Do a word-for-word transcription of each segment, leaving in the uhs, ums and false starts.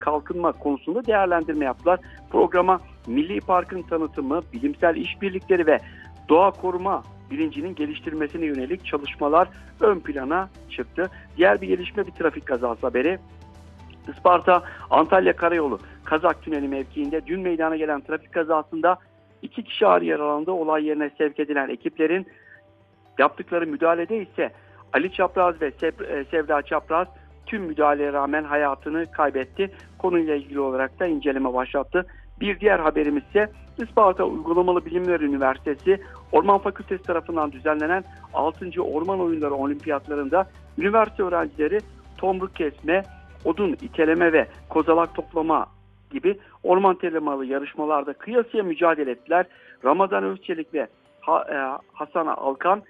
kalkınma konusunda değerlendirme yaptılar. Programa Milli Parkın tanıtımı, bilimsel işbirlikleri ve doğa koruma bilincinin geliştirmesine yönelik çalışmalar ön plana çıktı. Diğer bir gelişme bir trafik kazası haberi. Isparta Antalya Karayolu Kazak Tüneli mevkiinde dün meydana gelen trafik kazasında iki kişi ağır yaralandı. Olay yerine sevk edilen ekiplerin yaptıkları müdahalede ise Ali Çapraz ve Sevda Çapraz tüm müdahaleye rağmen hayatını kaybetti. Konuyla ilgili olarak da inceleme başlattı. Bir diğer haberimiz ise Isparta Uygulamalı Bilimler Üniversitesi Orman Fakültesi tarafından düzenlenen altıncı Orman Oyunları Olimpiyatlarında üniversite öğrencileri tomruk kesme, odun iteleme ve kozalak toplama gibi orman temalı yarışmalarda kıyasıya mücadele ettiler. Ramazan Özçelik ve Hasan Alkan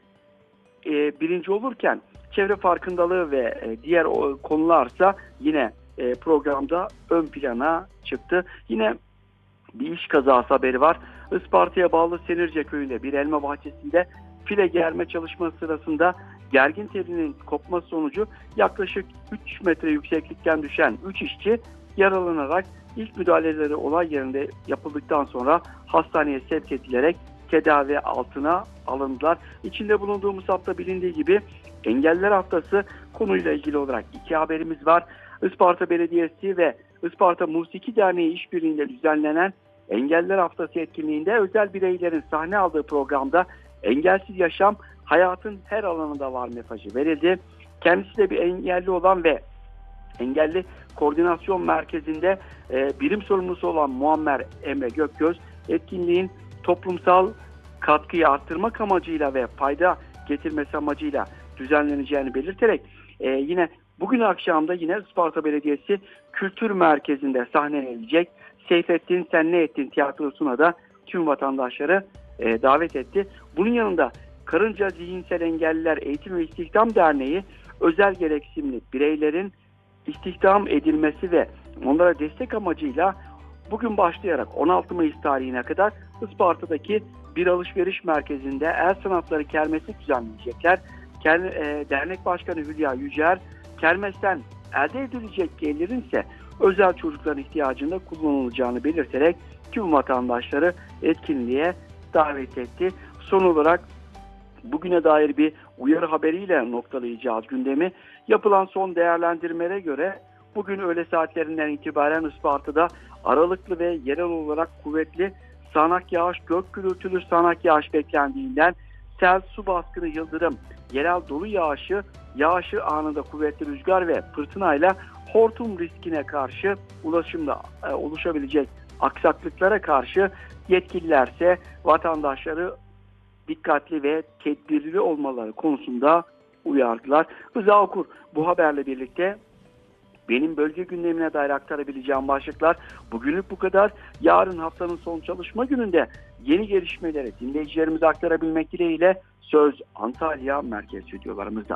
e, birinci olurken çevre farkındalığı ve e, diğer o, konularsa yine e, programda ön plana çıktı. Yine bir iş kazası haberi var. Isparta'ya bağlı Senirce köyünde bir elma bahçesinde file germe çalışması sırasında gergin telinin kopması sonucu yaklaşık üç metre yükseklikten düşen üç işçi yaralanarak ilk müdahaleleri olay yerinde yapıldıktan sonra hastaneye sevk edilerek tedavi altına alındılar. İçinde bulunduğumuz hafta bilindiği gibi Engelliler Haftası konuyla ilgili olarak iki haberimiz var. Isparta Belediyesi ve Isparta Musiki Derneği işbirliğinde düzenlenen Engelliler Haftası etkinliğinde özel bireylerin sahne aldığı programda engelsiz yaşam hayatın her alanında var mesajı verildi. Kendisi de bir engelli olan ve Engelli Koordinasyon Merkezi'nde e, birim sorumlusu olan Muammer Emre Gökgöz etkinliğin toplumsal katkıyı arttırmak amacıyla ve fayda getirmesi amacıyla düzenleneceğini belirterek e, yine bugün akşamda yine Isparta Belediyesi Kültür Merkezi'nde sahnelenecek Seyfettin Sen Ne Ettin tiyatrosuna da tüm vatandaşları e, davet etti. Bunun yanında Karınca Zihinsel Engelliler Eğitim ve İstihdam Derneği özel gereksinimli bireylerin istihdam edilmesi ve onlara destek amacıyla bugün başlayarak on altı Mayıs tarihine kadar Isparta'daki bir alışveriş merkezinde el sanatları kermesi düzenleyecekler. Ker, e, Dernek Başkanı Hülya Yücer, kermesten elde edilecek gelirin ise özel çocukların ihtiyacında kullanılacağını belirterek tüm vatandaşları etkinliğe davet etti. Son olarak bugüne dair bir uyarı haberiyle noktalayacağız gündemi. Yapılan son değerlendirmelere göre bugün öğle saatlerinden itibaren Isparta'da aralıklı ve yerel olarak kuvvetli sağanak yağış, gök gürültülü sağanak yağış beklendiğinden sel, su baskını, yıldırım, yerel dolu yağışı, yağışı anında kuvvetli rüzgar ve fırtınayla hortum riskine karşı ulaşımda e, oluşabilecek aksaklıklara karşı yetkililerse vatandaşları dikkatli ve tedbirli olmaları konusunda uyardılar. Rıza Okur bu haberle birlikte benim bölge gündemine dair aktarabileceğim başlıklar bugünlük bu kadar. Yarın haftanın son çalışma gününde yeni gelişmeleri dinleyicilerimize aktarabilmek dileğiyle söz Antalya merkez stüdyolarımızda.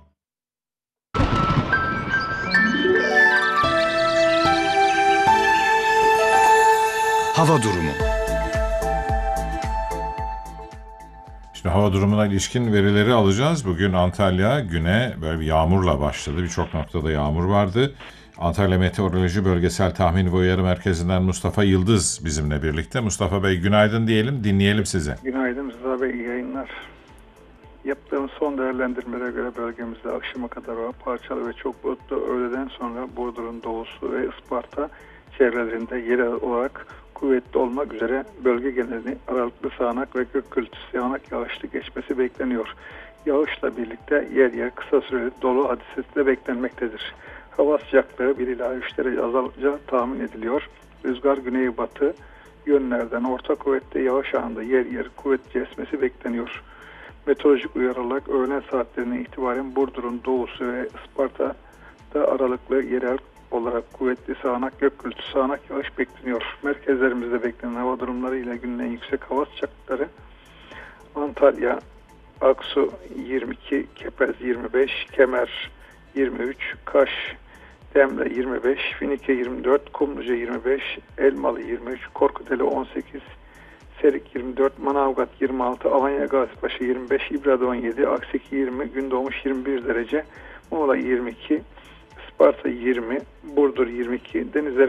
Hava durumu. Şimdi hava durumuna ilişkin verileri alacağız. Bugün Antalya güne böyle bir yağmurla başladı. Birçok noktada yağmur vardı. Antalya Meteoroloji Bölgesel Tahmin ve Uyarı Merkezi'nden Mustafa Yıldız bizimle birlikte. Mustafa Bey günaydın diyelim, dinleyelim sizi. Günaydın Rıza Bey, iyi yayınlar. Yaptığımız son değerlendirmelere göre bölgemizde akşama kadar var. Parçalı ve çok bulutlu, öğleden sonra Burdur'un doğusu ve Isparta çevrelerinde yerel olarak kuvvetli olmak üzere bölge genelini aralıklı sağanak ve gök gürültüsü yağanak yağışlı geçmesi bekleniyor. Yağışla birlikte yer yer kısa süreli dolu hadisesi de beklenmektedir. Hava sıcaklığı bir ila üç derece azalacağı tahmin ediliyor. Rüzgar güneybatı yönlerden orta kuvvetli yağış anında yer yer kuvvetli esmesi bekleniyor. Meteorolojik uyarı olarak öğlen saatlerine itibaren Burdur'un doğusu ve Isparta'da aralıklı yerel olarak kuvvetli sağanak gök gürültüsü sağanak yağış bekleniyor. Merkezlerimizde beklenen hava durumları ile günün en yüksek hava sıcaklıkları Antalya, Aksu yirmi iki, Kepez yirmi beş, Kemer yirmi üç, Kaş, Demre yirmi beş, Finike yirmi dört, Kumluca yirmi beş, Elmalı yirmi üç, Korkuteli on sekiz, Serik yirmi dört, Manavgat yirmi altı, Alanya Gazipaşa yirmi beş, İbrahim on yedi, Akseki yirmi, Gündoğmuş yirmi bir derece, Muğla yirmi iki, Isparta yirmi, Burdur yirmi iki, Denizler